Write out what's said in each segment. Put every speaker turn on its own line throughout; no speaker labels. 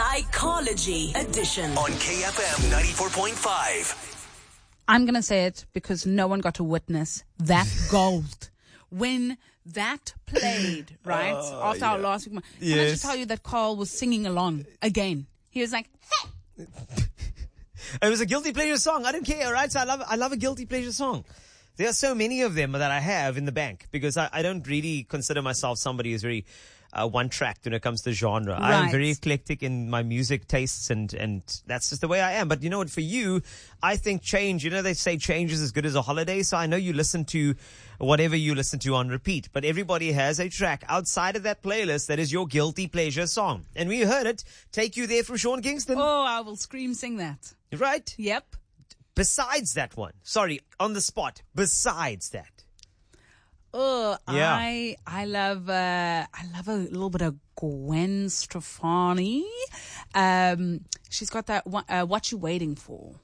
Psychology Edition
on KFM 94.5.
I'm going to say it because no one got to witness that gold. When that played, right, after our last week, can I just tell you that Carl was singing along again? He was like, hey.
It was a guilty pleasure song. I don't care, right? So I love a guilty pleasure song. There are so many of them that I have in the bank because I don't really consider myself somebody who's very one-tracked when it comes to genre.
Right.
I am very eclectic in my music tastes and that's just the way I am. But you know what, for you, I think change, they say change is as good as a holiday. So I know you listen to whatever you listen to on repeat, but everybody has a track outside of that playlist that is your guilty pleasure song. And we heard it. Take You There from Sean Kingston.
Oh, I will scream sing that.
Right?
Yep.
Besides that one. Sorry, on the spot. Besides that.
Oh,
Yeah.
I love a little bit of Gwen Stefani. She's got that one, What You Waiting For.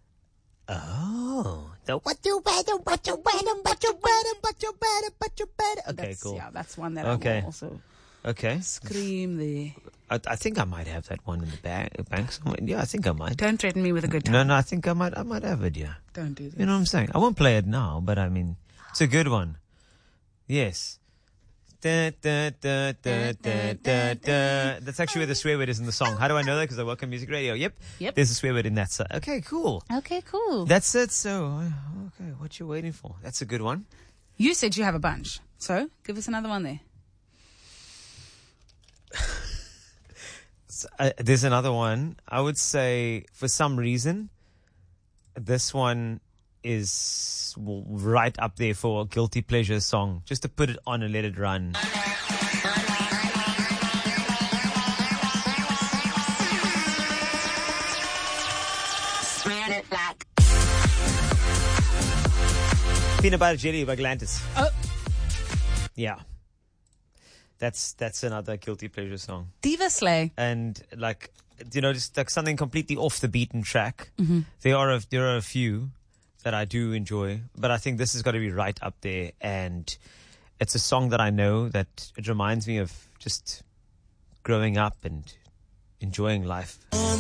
Oh. The what you better. Okay, cool.
Yeah, that's one that
Okay.
I will also
Okay.
scream there.
I think I might have that one in the bank somewhere. Yeah, I think I might.
Don't threaten me with a good time.
No, I think I might have it, yeah.
Don't do this.
You know what I'm saying? I won't play it now, but I mean, it's a good one. Yes. That's actually where the swear word is in the song. How do I know that? Because I work on music radio. Yep. There's a swear word in that. Okay, cool.
Okay, cool.
That's it. So, okay, what you waiting for? That's a good one.
You said you have a bunch. So, give us another one there.
There's another one. I would say, for some reason, this one is right up there for a guilty pleasure song. Just to put it on and let it run. Peanut Butter Jelly by Galantis.
Oh.
Yeah. That's another guilty pleasure song.
Diva Slay.
And just like something completely off the beaten track. Mm-hmm. There are a few that I do enjoy, but I think this has got to be right up there. And it's a song that I know that it reminds me of just growing up and enjoying life.